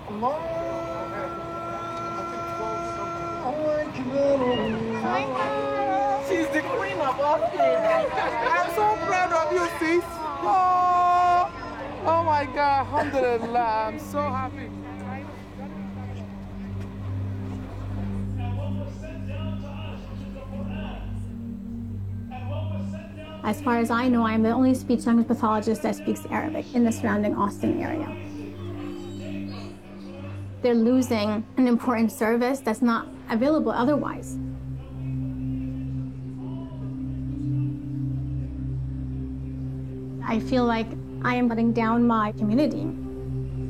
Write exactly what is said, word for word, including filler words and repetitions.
She's the queen of Austin. I'm so proud of you, sis. Oh, oh my God, alhamdulillah. I'm so happy. As far as I know, I am the only speech language pathologist that speaks Arabic in the surrounding Austin area. They're losing an important service that's not available otherwise. I feel like I am letting down my community.